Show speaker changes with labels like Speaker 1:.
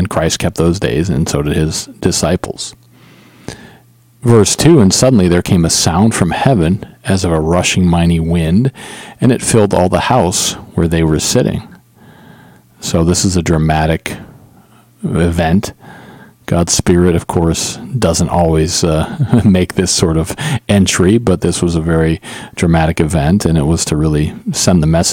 Speaker 1: and Christ kept those days, and so did his disciples. Verse 2, and suddenly there came a sound from heaven as of a rushing mighty wind, and it filled all the house where they were sitting. So this is a dramatic event. God's Spirit, of course, doesn't always make this sort of entry, but this was a very dramatic event, and it was to really send the message